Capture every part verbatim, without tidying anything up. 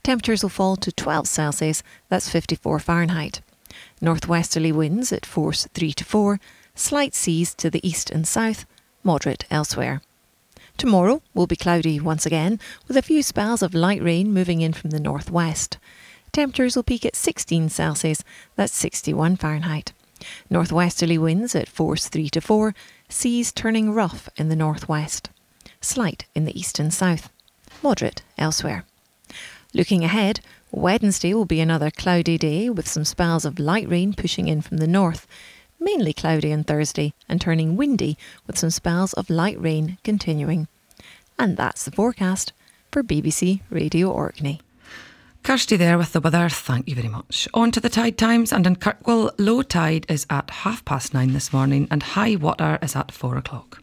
Temperatures will fall to twelve Celsius, that's fifty-four Fahrenheit. Northwesterly winds at force three to four, slight seas to the east and south, moderate elsewhere. Tomorrow will be cloudy once again, with a few spells of light rain moving in from the northwest. Temperatures will peak at sixteen Celsius, that's sixty-one Fahrenheit. Northwesterly winds at force three to four, seas turning rough in the northwest. Slight in the east and south, moderate elsewhere. Looking ahead, Wednesday will be another cloudy day with some spells of light rain pushing in from the north. Mainly cloudy on Thursday and turning windy with some spells of light rain continuing. And that's the forecast for B B C Radio Orkney. Kirsty there with the weather, thank you very much. On to the tide times, and in Kirkwall, low tide is at half past nine this morning and high water is at four o'clock.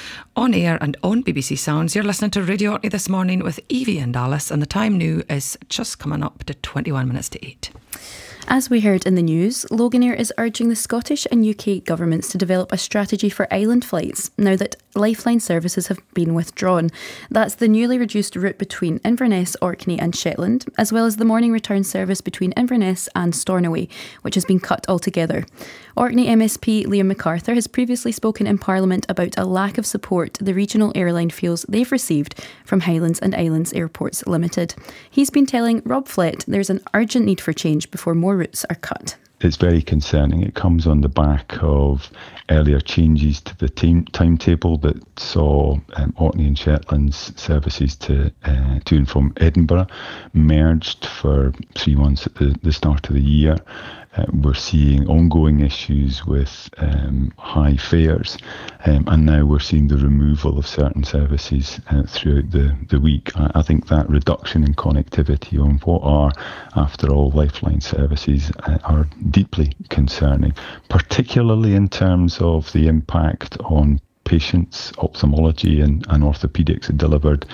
On air and on B B C Sounds, you're listening to Radio Orkney this morning with Evie and Alice, and the time now is just coming up to twenty-one minutes to eight. As we heard in the news, Loganair is urging the Scottish and U K governments to develop a strategy for island flights now that Lifeline services have been withdrawn. That's the newly reduced route between Inverness, Orkney and Shetland, as well as the morning return service between Inverness and Stornoway, which has been cut altogether. Orkney M S P Liam MacArthur has previously spoken in Parliament about a lack of support the regional airline feels they've received from Highlands and Islands Airports Limited. He's been telling Rob Flett there's an urgent need for change before more routes are cut. It's very concerning. It comes on the back of earlier changes to the time, timetable that saw um, Orkney and Shetland's services to uh, to and from Edinburgh merged for three months at the, the start of the year. Uh, we're seeing ongoing issues with um, high fares, um, and now we're seeing the removal of certain services uh, throughout the, the week. I, I think that reduction in connectivity on what are, after all, Lifeline services uh, are deeply concerning, particularly in terms of the impact on patients. Ophthalmology and, and orthopaedics are delivered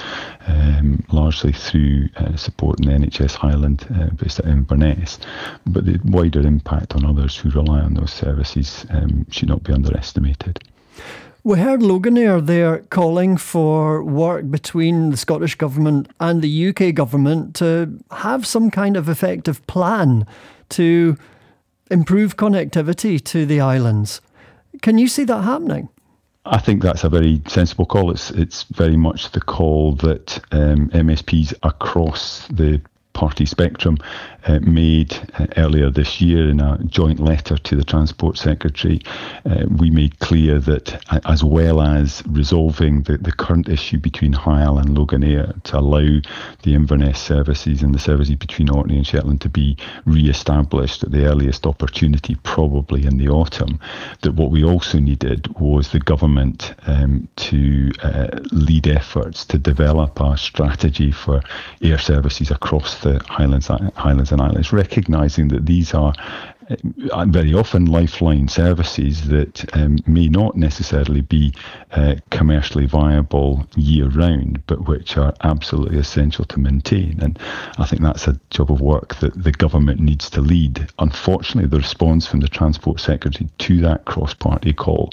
um, largely through uh, support in the N H S Highland uh, based at Inverness, but the wider impact on others who rely on those services um, should not be underestimated. We heard Loganair there calling for work between the Scottish Government and the U K Government to have some kind of effective plan to improve connectivity to the islands. Can you see that happening? I think that's a very sensible call. It's it's very much the call that um, M S Ps across the party spectrum uh, made uh, earlier this year in a joint letter to the Transport Secretary. Uh, we made clear that uh, as well as resolving the, the current issue between Hyle and Loganair to allow the Inverness services and the services between Orkney and Shetland to be re-established at the earliest opportunity, probably in the autumn, that what we also needed was the government um, to uh, lead efforts to develop a strategy for air services across the Highlands, Highlands and Islands, recognising that these are uh, very often lifeline services that um, may not necessarily be uh, commercially viable year round, but which are absolutely essential to maintain. And I think that's a job of work that the government needs to lead. Unfortunately, the response from the Transport Secretary to that cross-party call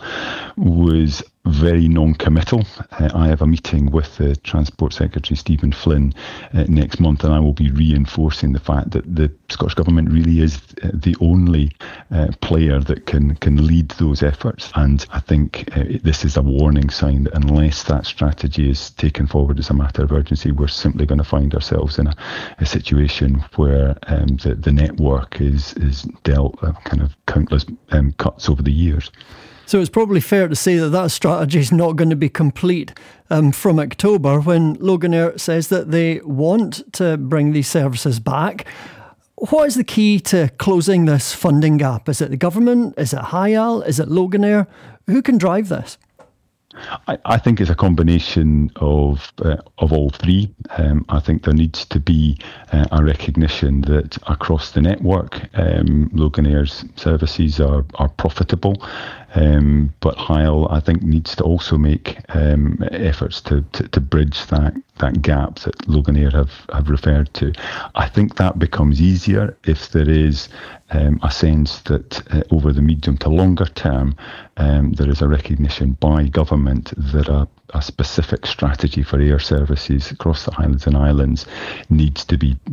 was very non-committal. Uh, I have a meeting with the Transport Secretary, Stephen Flynn, uh, next month, and I will be reinforcing the fact that the Scottish Government really is uh, the only uh, player that can, can lead those efforts. And I think uh, this is a warning sign that unless that strategy is taken forward as a matter of urgency, we're simply going to find ourselves in a, a situation where um, the, the network is, is dealt uh, kind of countless um, cuts over the years. So it's probably fair to say that that strategy is not going to be complete um, from October, when Loganair says that they want to bring these services back. What is the key to closing this funding gap? Is it the government? Is it Hyle? Is it Loganair? Who can drive this? I, I think it's a combination of uh, of all three. Um, I think there needs to be uh, a recognition that across the network, um, Loganair's services are, are profitable. Um, but Hyle, I think, needs to also make um, efforts to, to, to bridge that, that gap that Loganair have, have referred to. I think that becomes easier if there is um, a sense that uh, over the medium to longer term, um, there is a recognition by government that a, a specific strategy for air services across the Highlands and Islands needs to be